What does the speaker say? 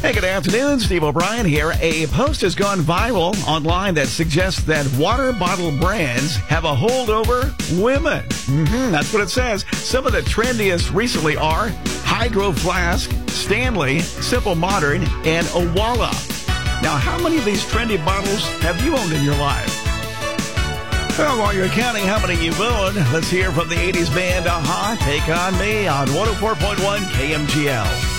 Hey, good afternoon. Steve O'Brien here. A post has gone viral online that suggests that water bottle brands have a hold over women. That's what it says. Some of the trendiest recently are Hydro Flask, Stanley, Simple Modern, and Owala. Now, how many of these trendy bottles have you owned in your life? Well, while you're counting how many you've owned, let's hear from the 80s band AHA, Take On Me on 104.1 KMGL.